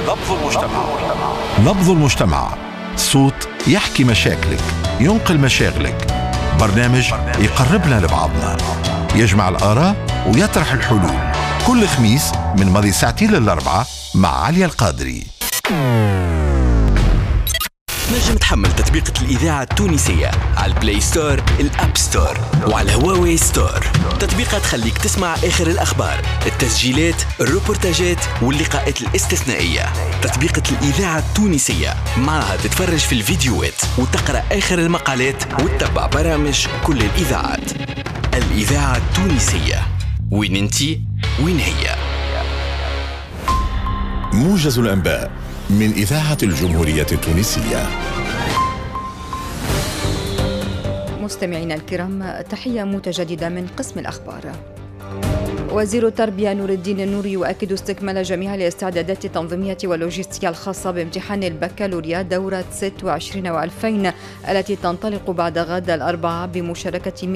نبض المجتمع. نبض المجتمع، صوت يحكي مشاكلك، ينقل مشاغلك، برنامج يقربنا لبعضنا، يجمع الآراء ويطرح الحلول. كل خميس من ماضي ساعتين للأربعة مع عليا القادري. نجم تحمل تطبيقة الإذاعة التونسية على البلاي ستور، الأب ستور، وعلى الهواوي ستور. تطبيقات تخليك تسمع آخر الأخبار، التسجيلات، الروبورتاجات واللقاءات الاستثنائية. تطبيقة الإذاعة التونسية، معها تتفرج في الفيديوهات وتقرأ آخر المقالات وتتبع برامج كل الإذاعات. الإذاعة التونسية، وين انتي وين هي. موجز الأنباء من إذاعة الجمهورية التونسية. مستمعينا الكرام، تحية متجددة من قسم الأخبار. وزير التربية نور الدين النوري يؤكد استكمال جميع الاستعدادات التنظيمية واللوجستية الخاصة بامتحان البكالوريا دورة 26 و2000 التي تنطلق بعد غد الأربعاء بمشاركة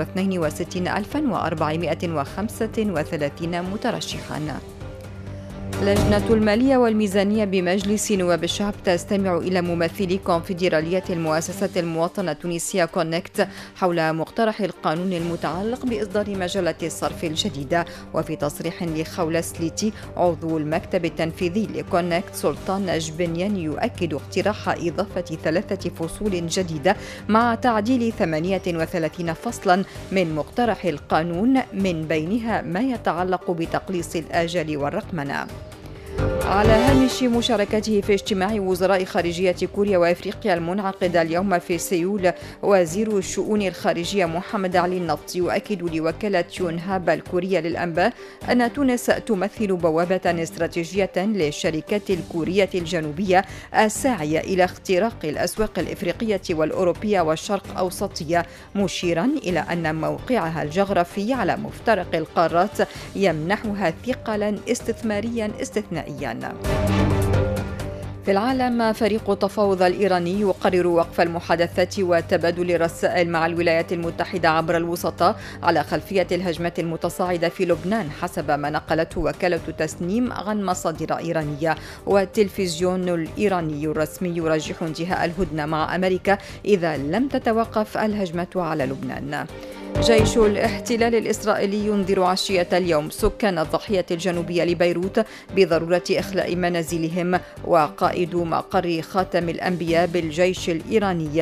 162,435 مترشحا. لجنة المالية والميزانية بمجلس نواب الشعب تستمع إلى ممثلي كونفدرالية المؤسسات المواطنة التونسية كونكت حول مقترح القانون المتعلق بإصدار مجلة الصرف الجديدة. وفي تصريح لخولة سليتي عضو المكتب التنفيذي لكونكت سلطان نجبنيان يؤكد اقتراح إضافة 3 فصول جديدة مع تعديل 38 فصلا من مقترح القانون، من بينها ما يتعلق بتقليص الآجال والرقمنة. على هامش مشاركته في اجتماع وزراء خارجية كوريا وافريقيا المنعقد اليوم في سيول، وزير الشؤون الخارجية محمد علي النفط يؤكد لوكالة يونهاب الكورية للأنباء أن تونس تمثل بوابة استراتيجية للشركات الكورية الجنوبية الساعية إلى اختراق الأسواق الإفريقية والأوروبية والشرق أوسطية، مشيرا إلى أن موقعها الجغرافي على مفترق القارات يمنحها ثقلا استثماريا استثنائيا. في العالم، فريق التفاوض الإيراني يقرر وقف المحادثات وتبادل الرسائل مع الولايات المتحدة عبر الوسطاء على خلفية الهجمات المتصاعدة في لبنان، حسب ما نقلته وكالة تسنيم عن مصادر إيرانية. والتلفزيون الإيراني الرسمي يرجح انتهاء الهدنة مع أمريكا إذا لم تتوقف الهجمة على لبنان. جيش الاحتلال الإسرائيلي ينذر عشية اليوم سكان الضاحية الجنوبية لبيروت بضرورة إخلاء منازلهم. وقائد مقر خاتم الأنبياء بالجيش الإيراني